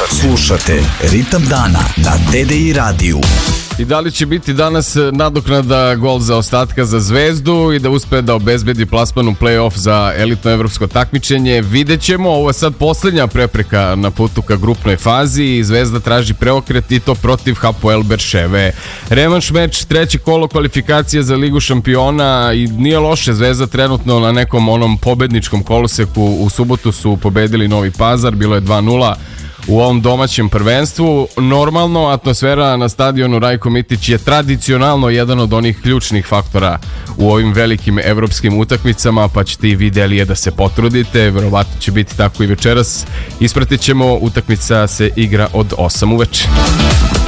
Slušate Ritam dana na TDI radiju. I da li će biti danas nadoknada gol za ostatka za Zvezdu i da uspe da obezbedi plasman u play-off za elitno evropsko takmičenje? Vidjet ćemo. Ovo je sad posljednja prepreka na putu ka grupnoj fazi i Zvezda traži preokret i to protiv Hapoel Berševe. Revanš meč, treće kolo kvalifikacije za Ligu šampiona i nije loše. Zvezda trenutno na nekom onom pobedničkom koloseku. U subotu su pobedili Novi Pazar, bilo je 2-0 u ovom domaćem prvenstvu. Normalno, atmosfera na stadionu Rajko Mitić je tradicionalno jedan od onih ključnih faktora u ovim velikim evropskim utakmicama, pa ćete i vi Delije da se potrudite, verovatno će biti tako i večeras. Ispratit ćemo, utakmica se igra od 8 uveče.